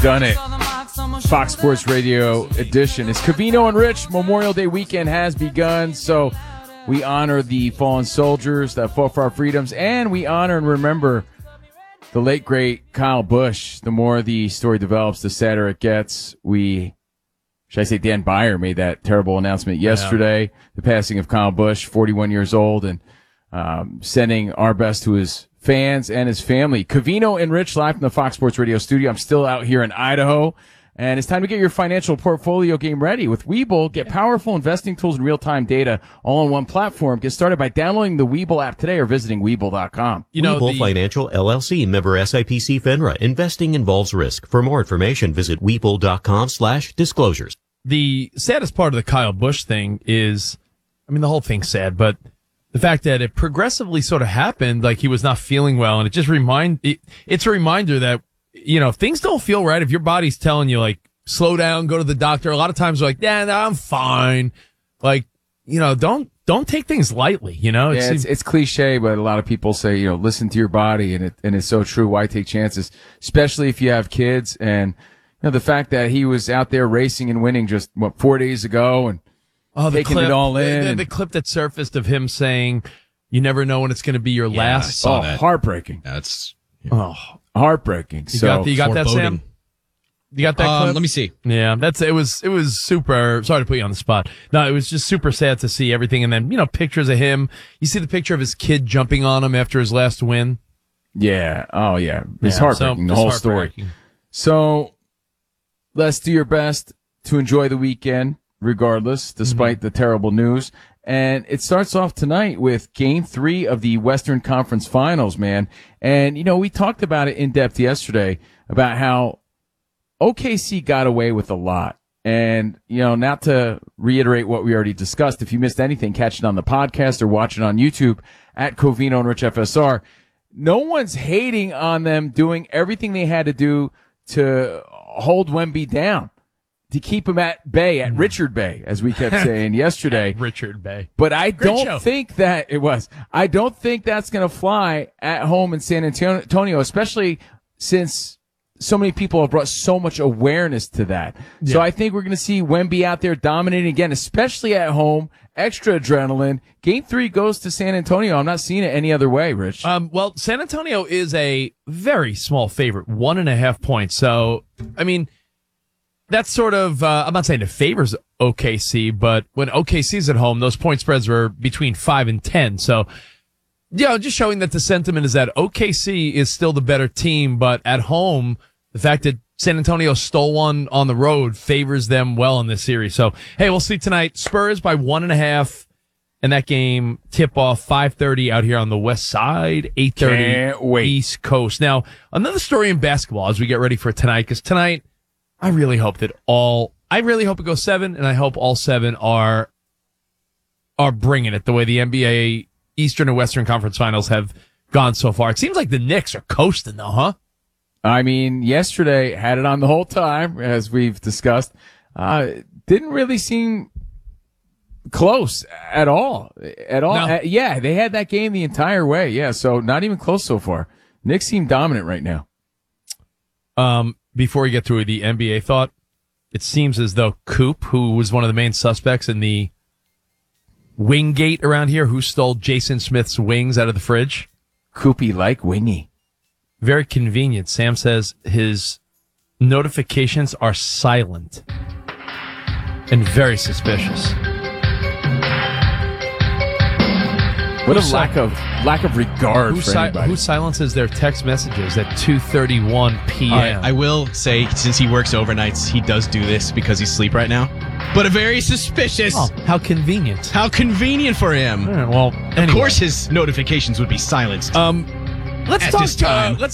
Done it. Fox Sports Radio edition. It's Covino and Rich. Memorial Day weekend has begun, so we honor the fallen soldiers that fought for our freedoms, and we honor and remember the late, great Kyle Busch. The more the story develops, the sadder it gets. Should I say Dan Beyer made that terrible announcement yesterday, the passing of Kyle Busch, 41 years old, and sending our best to his fans and his family. Covino and Rich live from the Fox Sports Radio studio. I'm still out here in Idaho, and it's time to get your financial portfolio game ready. With Webull, get powerful investing tools and real-time data all on one platform. Get started by downloading the Webull app today or visiting Webull.com. Webull Financial, LLC, member SIPC FINRA. Investing involves risk. For more information, visit Webull.com/disclosures. The saddest part of the Kyle Busch thing is, the whole thing's sad, but the fact that it progressively sort of happened, like he was not feeling well, and it just it's a reminder that, if things don't feel right, if your body's telling you, like, slow down, go to the doctor, a lot of times you're like, yeah, no, I'm fine. Like, don't take things lightly, It's cliche, but a lot of people say, listen to your body, and it's so true. Why take chances? Especially if you have kids, and, the fact that he was out there racing and winning just, 4 days ago, and taking it all in. The clip that surfaced of him saying, you never know when it's going to be your last. I saw that. Heartbreaking. That's heartbreaking. You got that, Sam? You got that clip? Let me see. Yeah, it was super. Sorry to put you on the spot. No, it was just super sad to see everything. And then, pictures of him. You see the picture of his kid jumping on him after his last win. Yeah. Oh, yeah. It's heartbreaking, the whole story. So let's do your best to enjoy the weekend, regardless, despite the terrible news. And it starts off tonight with Game 3 of the Western Conference Finals, man. And, we talked about it in depth yesterday about how OKC got away with a lot. And, not to reiterate what we already discussed, if you missed anything, catch it on the podcast or watch it on YouTube at Covino and Rich FSR. No one's hating on them doing everything they had to do to hold Wemby down, to keep him at bay, at Richard Bay, as we kept saying yesterday. Richard Bay. But I don't think that's going to fly at home in San Antonio, especially since so many people have brought so much awareness to that. Yeah. So I think we're going to see Wemby out there dominating again, especially at home. Extra adrenaline. Game 3 goes to San Antonio. I'm not seeing it any other way, Rich. Well, San Antonio is a very small favorite, 1.5 points. So, that's sort of, I'm not saying it favors OKC, but when OKC's at home, those point spreads were between 5 and 10. So, just showing that the sentiment is that OKC is still the better team, but at home, the fact that San Antonio stole one on the road favors them well in this series. So, hey, we'll see tonight. Spurs by 1.5, and that game tip off 5:30 out here on the west side, 8:30 East Coast. Now, another story in basketball as we get ready for tonight, because tonight, I really hope it goes 7, and I hope all 7 are bringing it the way the NBA Eastern and Western Conference Finals have gone so far. It seems like the Knicks are coasting, though, huh? Yesterday had it on the whole time, as we've discussed. Didn't really seem close at all. No. Yeah, they had that game the entire way. Yeah, so not even close so far. Knicks seem dominant right now. Before we get through the NBA thought, it seems as though Coop, who was one of the main suspects in the Winggate around here, who stole Jason Smith's wings out of the fridge. Coopy like wingy. Very convenient. Sam says his notifications are silent and very suspicious. What a lack of regard for anybody. Who silences their text messages at 2:31 p.m.? Right, I will say, since he works overnights, he does do this because he's asleep right now. But a very suspicious. Oh, how convenient. How convenient for him. Well, anyway. Of course his notifications would be silenced. Let's talk.